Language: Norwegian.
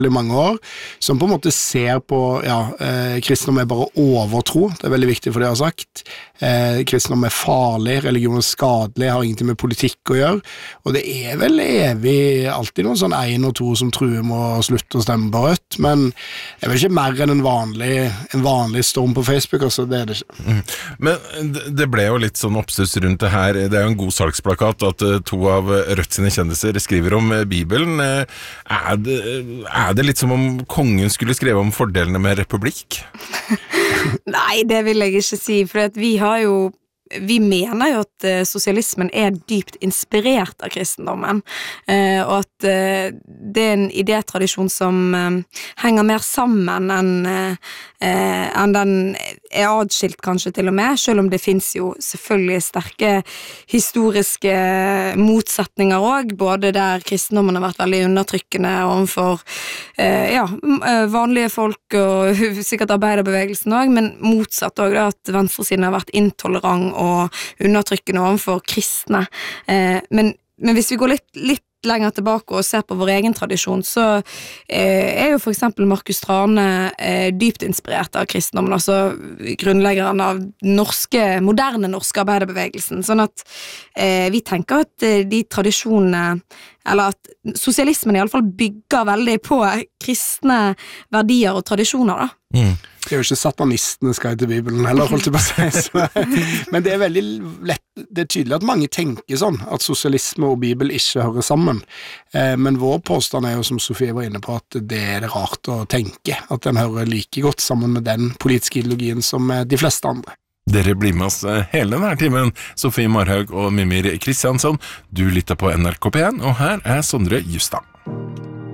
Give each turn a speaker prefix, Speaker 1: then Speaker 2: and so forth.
Speaker 1: I mange år, som på en måte ser på kristendom bare overtro, det veldig viktig for det jeg har sagt. Kristendom farlig, religion skadelig, har ingenting med politikk å gjøre, og det vel evig alltid noen sånn 1 og 2 som truer med å slutte å stemme på Rødt, men det vel ikke mer enn en vanlig storm på Facebook, altså det det ikke.
Speaker 2: Men det ble jo litt sånn oppstuss rundt det her, det jo en god salgsplakat at 2 av Rødt sine kjendiser skriver om Bibelen. Det litt som om kongen skulle skrive om fordelene med republikk?
Speaker 3: Nei, det vil jeg ikke si, for at vi mener jo at sosialismen dypt inspirert av kristendommen, og at det en idétradisjon som henger mer sammen enn den adskilt kanskje til og med, selv om det finnes jo selvfølgelig sterke historiske motsetninger også, både der kristendommen har vært veldig undertrykkende overfor vanlige folk og sikkert arbeiderbevegelsen også, men motsatt også at venstresiden har vært intolerant og undertrykkende overfor kristne. Men hvis vi går litt lenger tilbake og ser på vår egen tradisjon, så jo for eksempel Markus Trane dypt inspirert av kristendommen, altså grunnleggeren av moderne norske arbeiderbevegelsen, sånn at vi tenker at de tradisjonene, eller at sosialismen I alle fall bygger veldig på kristne verdier og tradisjoner da.
Speaker 1: Det jo ikke satanistene skal til Bibelen heller, holdt jeg på å si. Men det veldig lett, det tydelig at mange tenker sånn, at sosialisme og Bibel ikke hører sammen. Men vår påstand jo, som Sofie var inne på, at det det rart å tenke, at den hører like godt sammen med den politiske ideologien som de fleste andre.
Speaker 2: Dere blir med oss hele denne timen, Sofie Marhaug og Mimir Kristiansson. Du lytter på NRK P1, og her Sondre Justad.